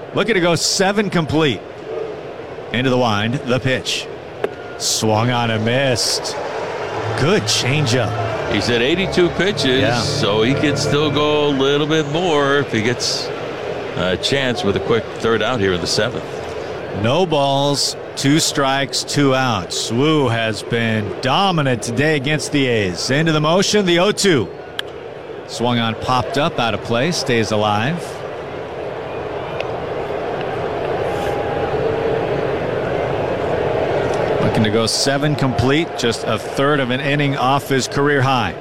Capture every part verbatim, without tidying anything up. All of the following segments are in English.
Looking to go seven complete. Into the wind, the pitch. Swung on and missed. Good changeup. He's at eighty-two pitches, yeah. so he can still go a little bit more if he gets a chance with a quick third out here in the seventh. No balls, two strikes, two outs. Wu has been dominant today against the A's. Into the motion, the oh two. Swung on, popped up, out of play, stays alive. Looking to go seven complete, just a third of an inning off his career high.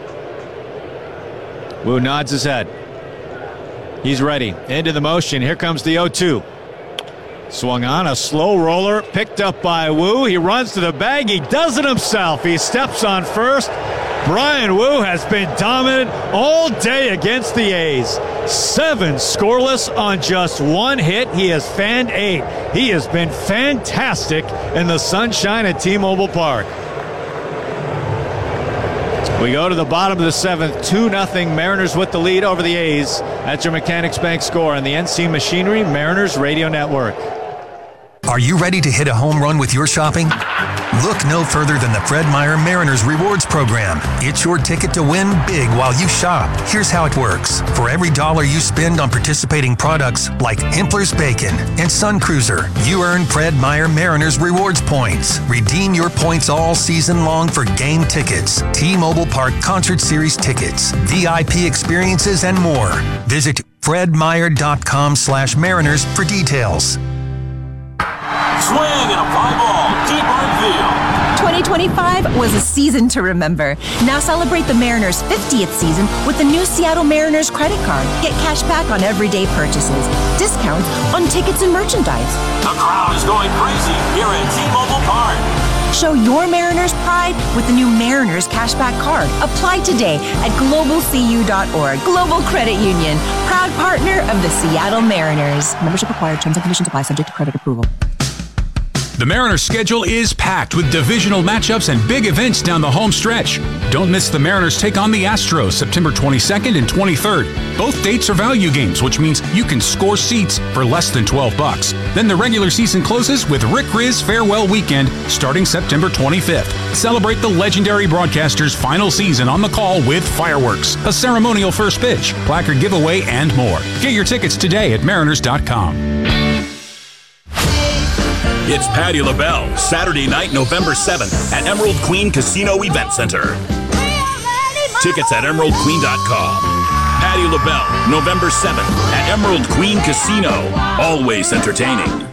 Wu nods his head. He's ready. Into the motion. Here comes the oh two. Swung on, a slow roller, picked up by Wu. He runs to the bag. He does it himself. He steps on first. Bryan Wu has been dominant all day against the A's. Seven scoreless on just one hit. He has fanned eight. He has been fantastic in the sunshine at T-Mobile Park. We go to the bottom of the seventh, two nothing. Mariners with the lead over the A's. That's your Mechanics Bank score on the N C Machinery Mariners Radio Network. Are you ready to hit a home run with your shopping? Look no further than the Fred Meyer Mariners Rewards Program. It's your ticket to win big while you shop. Here's how it works. For every dollar you spend on participating products like Hempler's Bacon and Sun Cruiser, you earn Fred Meyer Mariners Rewards points. Redeem your points all season long for game tickets, T-Mobile Park Concert Series tickets, V I P experiences, and more. Visit fredmeyer.com slash mariners for details. Swing and a fly ball, deep right field. twenty twenty-five was a season to remember. Now celebrate the Mariners' fiftieth season with the new Seattle Mariners credit card. Get cash back on everyday purchases, discounts on tickets and merchandise. The crowd is going crazy here at T-Mobile Park. Show your Mariners pride with the new Mariners Cashback Card. Apply today at global c u dot org. Global Credit Union, proud partner of the Seattle Mariners. Membership required. Terms and conditions apply. Subject to credit approval. The Mariners' schedule is packed with divisional matchups and big events down the home stretch. Don't miss the Mariners take on the Astros September twenty-second and twenty-third. Both dates are value games, which means you can score seats for less than twelve bucks. Then the regular season closes with Rick Rizz's Farewell Weekend starting September twenty-fifth. Celebrate the legendary broadcaster's final season on the call with fireworks, a ceremonial first pitch, placard giveaway, and more. Get your tickets today at mariners dot com. It's Patti LaBelle, Saturday night, November seventh at Emerald Queen Casino Event Center. Tickets at emerald queen dot com. Patti LaBelle, November seventh at Emerald Queen Casino. Always entertaining.